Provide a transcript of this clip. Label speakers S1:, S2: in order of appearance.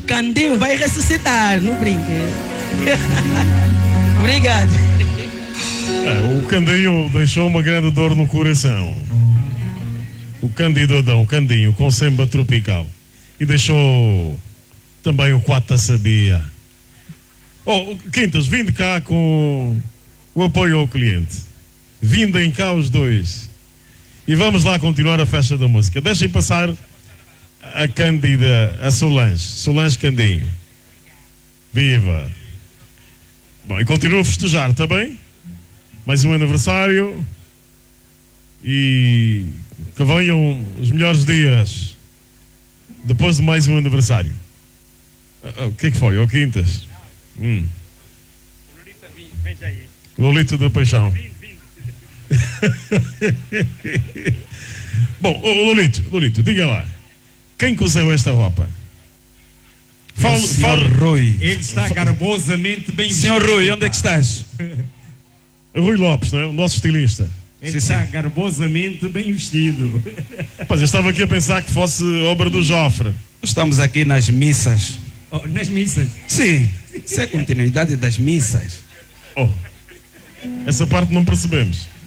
S1: Candinho vai ressuscitar, não brinque. Obrigado.
S2: O Candinho deixou uma grande dor no coração. O Cândido Adão, Candinho, com samba tropical. E deixou também o Quata Sabia. Quintas, vinde cá com o apoio ao cliente. Vindem cá os dois. E vamos lá continuar a festa da música. Deixem passar a Cândida, a Solange Candinho. Viva! Bom, e continuo a festejar, tá bem? Mais um aniversário. E que venham os melhores dias depois de mais um aniversário. O que é que foi? Ô Quintas? Lolita da Paixão. Bom, Lolito, diga lá. Quem cozeu esta roupa?
S3: Fala,
S4: Rui.
S3: Ele está garbosamente bem vestido.
S4: Senhor Rui, onde é que estás?
S2: Rui Lopes, não é? O nosso estilista.
S3: Ele está garbosamente bem vestido.
S2: Rapaz, eu estava aqui a pensar que fosse obra do Jofre.
S4: Estamos aqui nas missas.
S3: Nas missas.
S4: Sim, isso é a continuidade das missas.
S2: Essa parte não percebemos.